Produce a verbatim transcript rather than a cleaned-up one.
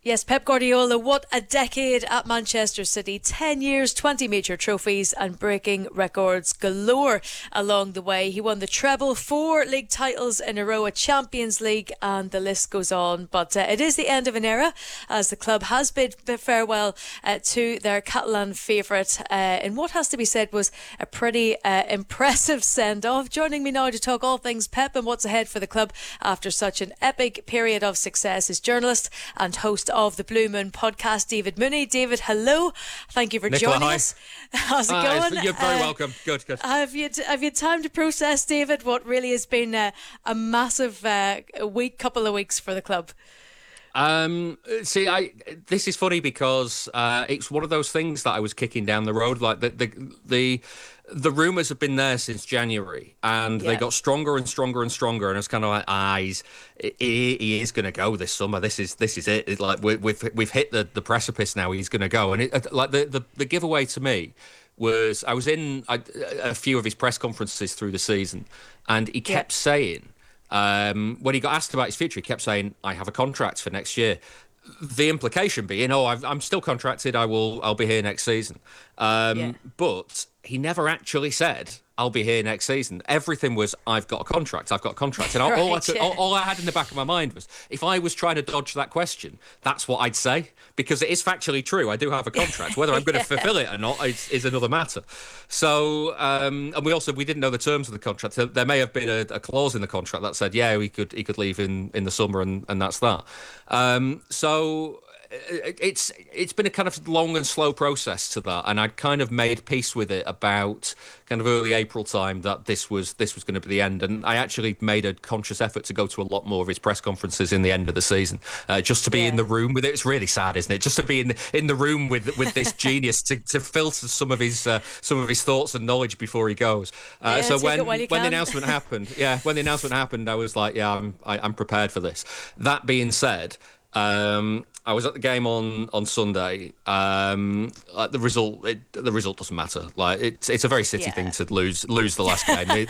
Yes, Pep Guardiola, what a decade at Manchester City. ten years, twenty major trophies and breaking records galore along the way. He won the treble, four league titles in a row, a Champions League, and the list goes on. But uh, it is the end of an era as the club has bid farewell uh, to their Catalan favourite uh, in what has to be said was a pretty uh, impressive send-off. Joining me now to talk all things Pep and what's ahead for the club after such an epic period of success is journalist and host of the Blue Moon podcast, David Mooney. David, hello. Thank you for Nicola, joining hi. us. How's it Hi, going? you're very Uh, welcome. Good, good. Have you have you time to process, David, what really has been a, a massive uh, week, couple of weeks for the club? Um, see, I this is funny because uh, it's one of those things that I was kicking down the road. Like the the the, the rumours have been there since January, and Yeah. they got stronger and stronger and stronger. And it's kind of like, ah, he's, he, he is going to go this summer. This is this is it. It's like we, we've we've hit the, the precipice now. He's going to go, and it, like the, the the giveaway to me was I was in a, a few of his press conferences through the season, and he kept Yeah. saying. Um, when he got asked about his future, he kept saying, "I have a contract for next year." The implication being, "Oh, I've, I'm still contracted. I will. I'll be here next season." Um, Yeah. But he never actually said, "I'll be here next season." Everything was, "I've got a contract. I've got a contract." And all, all, I Right, could, yeah. all, all I had in the back of my mind was, if I was trying to dodge that question, that's what I'd say, because it is factually true. I do have a contract. Whether I'm going to fulfil it or not is, is another matter. So, um, and we also we didn't know the terms of the contract. There- There may have been a, a clause in the contract that said, yeah, he could he could leave in, in the summer, and, and that's that. Um, so it- it's it's been a kind of long and slow process to that, and I'd kind of made peace with it about kind of early April time that this was this was going to be the end, and I actually made a conscious effort to go to a lot more of his press conferences in the end of the season, uh, just to be Yeah. in the room with it. It's really sad, isn't it? Just to be in the, in the room with with this genius to, to filter some of his uh, some of his thoughts and knowledge before he goes. Uh, Yeah, so take when it while you when the can. announcement happened, yeah, when the announcement happened, I was like, yeah, I'm I, I'm prepared for this. That being said. Um, I was at the game on on Sunday. Um, like the result, it, the result doesn't matter. Like it's it's a very City Yeah. thing to lose lose the last game. They,